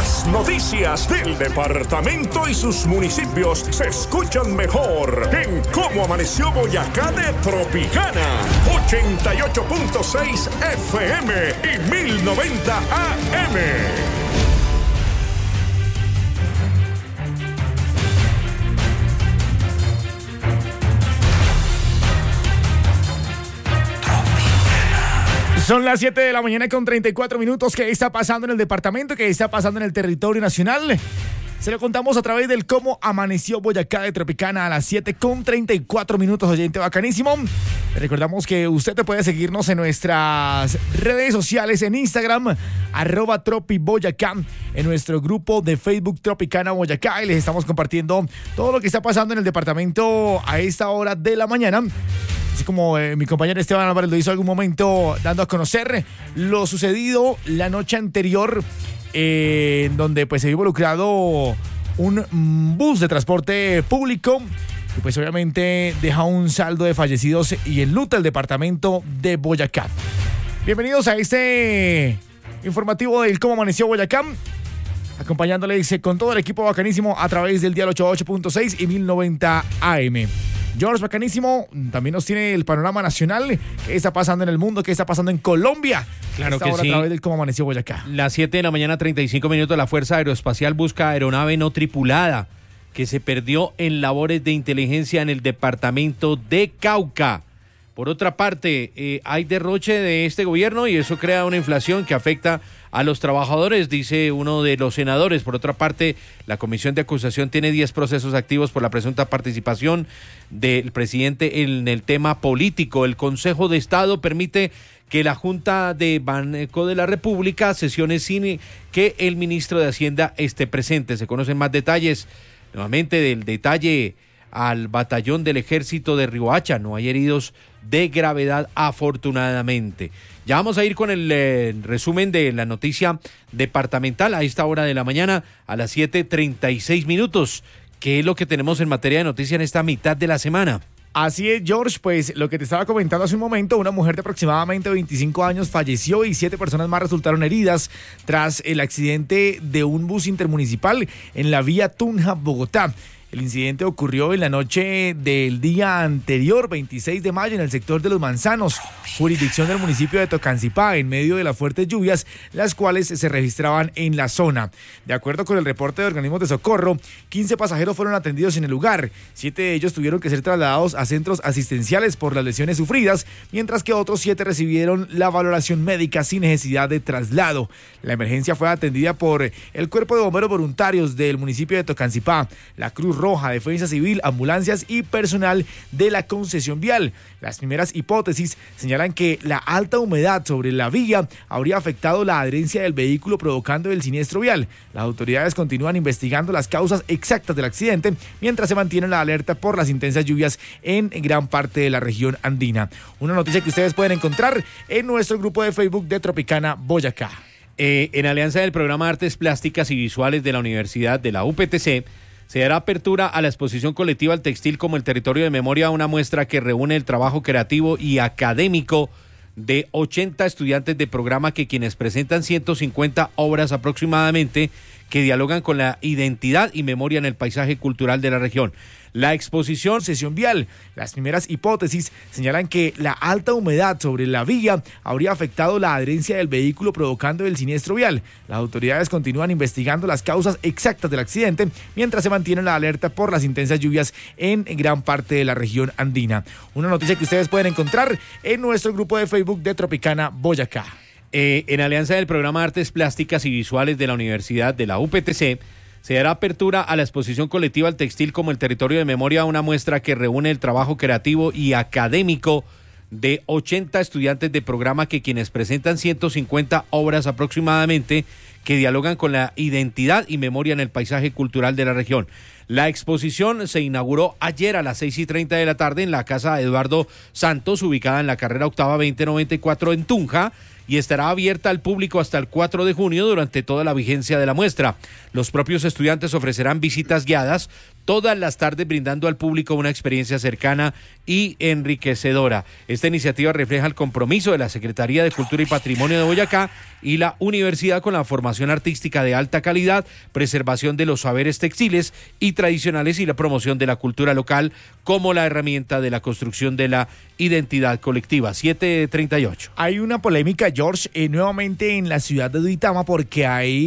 Las noticias del departamento y sus municipios se escuchan mejor en Cómo Amaneció Boyacá de Tropicana. 88.6 FM y 1090 AM. Son las 7 de la mañana con 34 minutos. ¿Qué está pasando en el departamento? ¿Qué está pasando en el territorio nacional? Se lo contamos a través del Cómo Amaneció Boyacá de Tropicana a las 7 con 34 minutos, oyente bacanísimo. Recordamos que usted puede seguirnos en nuestras redes sociales, en Instagram, @tropiboyacá, en nuestro grupo de Facebook Tropicana Boyacá, y les estamos compartiendo todo lo que está pasando en el departamento a esta hora de la mañana. Así como mi compañero Esteban Álvarez lo hizo algún momento, dando a conocer lo sucedido la noche anterior, donde pues se vio involucrado un bus de transporte público que pues obviamente deja un saldo de fallecidos y enluta el departamento de Boyacá. Bienvenidos a este informativo del Cómo Amaneció Boyacá, acompañándoles con todo el equipo bacanísimo a través del dial 88.6 y 1090 AM. George, bacanísimo, también nos tiene el panorama nacional. ¿Qué está pasando en el mundo? ¿Qué está pasando en Colombia? Claro que ahora sí. A través del Cómo Amaneció Boyacá. Las 7 de la mañana, 35 minutos, la Fuerza Aeroespacial busca aeronave no tripulada que se perdió en labores de inteligencia en el departamento de Cauca. Por otra parte, hay derroche de este gobierno y eso crea una inflación que afecta a los trabajadores, dice uno de los senadores. Por otra parte, la comisión de acusación tiene 10 procesos activos por la presunta participación del presidente en el tema político. El Consejo de Estado permite que la Junta de Banco de la República sesione sin que el ministro de Hacienda esté presente. Se conocen más detalles, nuevamente, del detalle al batallón del ejército de Riohacha. No hay heridos de gravedad, afortunadamente. Ya vamos a ir con el resumen de la noticia departamental a esta hora de la mañana, a las 7:36 minutos. ¿Qué es lo que tenemos en materia de noticia en esta mitad de la semana? Así es, George, pues lo que te estaba comentando hace un momento, una mujer de aproximadamente 25 años falleció y 7 personas más resultaron heridas tras el accidente de un bus intermunicipal en la vía Tunja-Bogotá. El incidente ocurrió en la noche del día anterior, 26 de mayo, en el sector de Los Manzanos, jurisdicción del municipio de Tocancipá, en medio de las fuertes lluvias, las cuales se registraban en la zona. De acuerdo con el reporte de organismos de socorro, 15 pasajeros fueron atendidos en el lugar. 7 de ellos tuvieron que ser trasladados a centros asistenciales por las lesiones sufridas, mientras que otros 7 recibieron la valoración médica sin necesidad de traslado. La emergencia fue atendida por el Cuerpo de Bomberos Voluntarios del municipio de Tocancipá, la Cruz Roja, Defensa Civil, ambulancias y personal de la concesión vial. Las primeras hipótesis señalan que la alta humedad sobre la vía habría afectado la adherencia del vehículo, provocando el siniestro vial. Las autoridades continúan investigando las causas exactas del accidente, mientras se mantiene la alerta por las intensas lluvias en gran parte de la región andina. Una noticia que ustedes pueden encontrar en nuestro grupo de Facebook de Tropicana Boyacá. En alianza del programa Artes Plásticas y Visuales de la Universidad de la UPTC, se dará apertura a la exposición colectiva al textil como el territorio de memoria, una muestra que reúne el trabajo creativo y académico de 80 estudiantes de programa, que quienes presentan 150 obras aproximadamente que dialogan con la identidad y memoria en el paisaje cultural de la región. La exposición Sesión vial. Las primeras hipótesis señalan que la alta humedad sobre la vía habría afectado la adherencia del vehículo, provocando el siniestro vial. Las autoridades continúan investigando las causas exactas del accidente, mientras se mantiene la alerta por las intensas lluvias en gran parte de la región andina. Una noticia que ustedes pueden encontrar en nuestro grupo de Facebook de Tropicana Boyacá. En alianza del programa Artes Plásticas y Visuales de la Universidad de la UPTC, se dará apertura a la exposición colectiva al textil como el territorio de memoria, una muestra que reúne el trabajo creativo y académico de 80 estudiantes de programa, que quienes presentan 150 obras aproximadamente que dialogan con la identidad y memoria en el paisaje cultural de la región. La exposición se inauguró ayer a las 6:30 de la tarde en la casa de Eduardo Santos, ubicada en la carrera octava 2094 en Tunja, y estará abierta al público hasta el 4 de junio durante toda la vigencia de la muestra. Los propios estudiantes ofrecerán visitas guiadas todas las tardes, brindando al público una experiencia cercana y enriquecedora. Esta iniciativa refleja el compromiso de la Secretaría de Cultura y Patrimonio de Boyacá y la universidad con la formación artística de alta calidad, preservación de los saberes textiles y tradicionales y la promoción de la cultura local como la herramienta de la construcción de la identidad colectiva. 7:38. Hay una polémica, George, nuevamente en la ciudad de Duitama, porque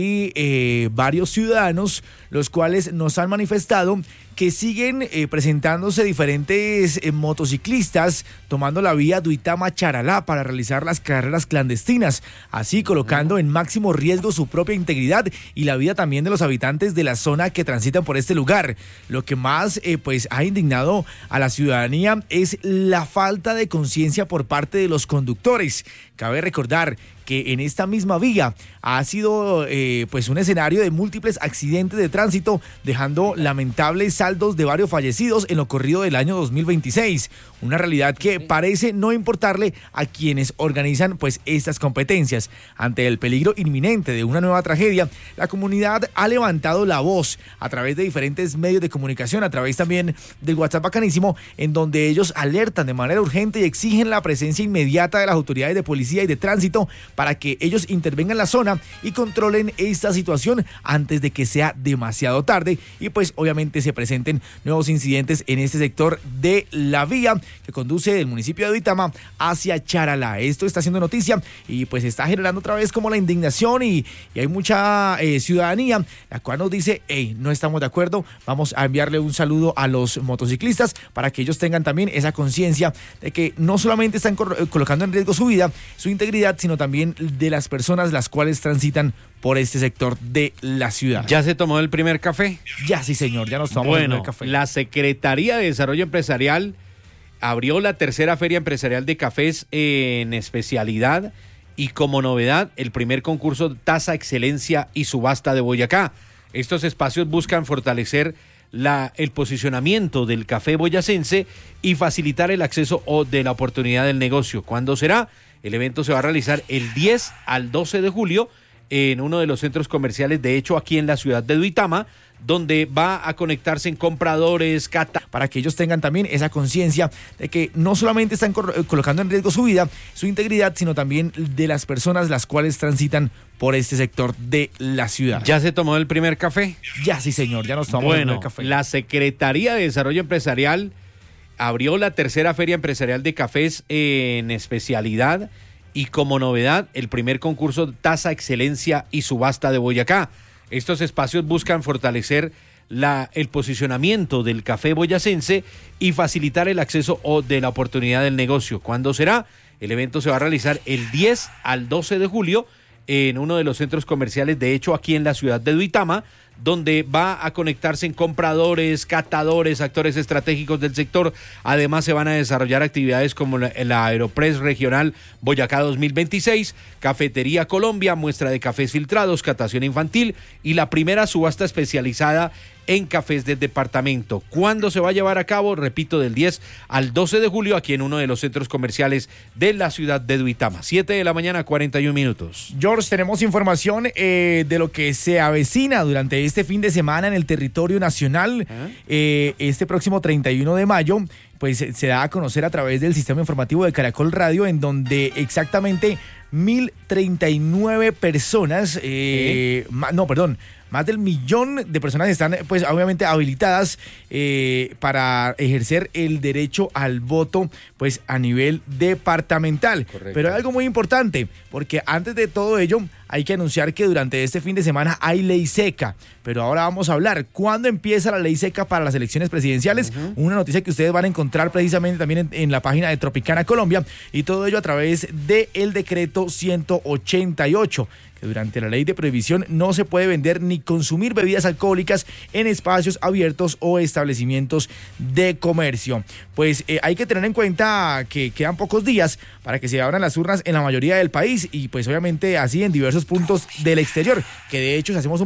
hay varios ciudadanos los cuales nos han manifestado que siguen presentándose diferentes motociclistas tomando la vía Duitama-Charalá para realizar las carreras clandestinas, así colocando en máximo riesgo su propia integridad y la vida también de los habitantes de la zona que transitan por este lugar. Lo que más pues ha indignado a la ciudadanía es la falta de conciencia por parte de los conductores. Cabe recordar que en esta misma vía ha sido pues un escenario de múltiples accidentes de tránsito, dejando lamentables saldos de varios fallecidos en lo corrido del año 2026. Una realidad que parece no importarle a quienes organizan pues estas competencias. Ante el peligro inminente de una nueva tragedia, la comunidad ha levantado la voz a través de diferentes medios de comunicación, a través también del WhatsApp Bacanísimo, en donde ellos alertan de manera urgente y exigen la presencia inmediata de las autoridades de policía y de tránsito para que ellos intervengan en la zona y controlen esta situación antes de que sea demasiado tarde y pues obviamente se presenten nuevos incidentes en este sector de la vía que conduce del municipio de Duitama hacia Charalá. Esto está haciendo noticia y pues está generando otra vez como la indignación y hay mucha ciudadanía la cual nos dice, hey, no estamos de acuerdo, vamos a enviarle un saludo a los motociclistas para que ellos tengan también esa conciencia de que no solamente están colocando en riesgo su vida, su integridad, sino también de las personas las cuales transitan por este sector de la ciudad. ¿Ya se tomó el primer café? Ya, sí, señor, ya nos tomamos el primer café. La Secretaría de Desarrollo Empresarial abrió la tercera Feria Empresarial de Cafés en especialidad y como novedad, el primer concurso Taza Excelencia y Subasta de Boyacá. Estos espacios buscan fortalecer el posicionamiento del café boyacense y facilitar el acceso de la oportunidad del negocio. ¿Cuándo será? El evento se va a realizar el 10 al 12 de julio en uno de los centros comerciales, de hecho aquí en la ciudad de Duitama, donde va a conectarse en compradores, para que ellos tengan también esa conciencia de que no solamente están colocando en riesgo su vida, su integridad, sino también de las personas las cuales transitan por este sector de la ciudad. ¿Ya se tomó el primer café? Ya, sí, señor, ya nos tomamos el primer café. La Secretaría de Desarrollo Empresarial abrió la tercera Feria Empresarial de Cafés en especialidad y como novedad, el primer concurso Taza Excelencia y Subasta de Boyacá. Estos espacios buscan fortalecer el posicionamiento del café boyacense y facilitar el acceso de la oportunidad del negocio. ¿Cuándo será? El evento se va a realizar el 10 al 12 de julio en uno de los centros comerciales, de hecho aquí en la ciudad de Duitama, donde va a conectarse en compradores, catadores, actores estratégicos del sector. Además se van a desarrollar actividades como la Aeropress Regional Boyacá 2026, Cafetería Colombia, muestra de cafés filtrados, catación infantil y la primera subasta especializada en cafés del departamento. ¿Cuándo se va a llevar a cabo? Repito, del 10 al 12 de julio aquí en uno de los centros comerciales de la ciudad de Duitama. 7:41 a.m. George, tenemos información de lo que se avecina durante este fin de semana en el territorio nacional. Este próximo 31 de mayo pues se da a conocer a través del sistema informativo de Caracol Radio, en donde exactamente 1.039 personas, más del 1.000.000 de personas están pues obviamente habilitadas para ejercer el derecho al voto pues a nivel departamental. Correcto. Pero hay algo muy importante, porque antes de todo ello hay que anunciar que durante este fin de semana hay ley seca, pero ahora vamos a hablar cuándo empieza la ley seca para las elecciones presidenciales, una noticia que ustedes van a encontrar precisamente también en la página de Tropicana Colombia, y todo ello a través del decreto 188, que durante la ley de prohibición no se puede vender ni consumir bebidas alcohólicas en espacios abiertos o establecimientos de comercio. Pues hay que tener en cuenta que quedan pocos días para que se abran las urnas en la mayoría del país y pues obviamente así en diversos puntos del exterior, que de hecho si hacemos un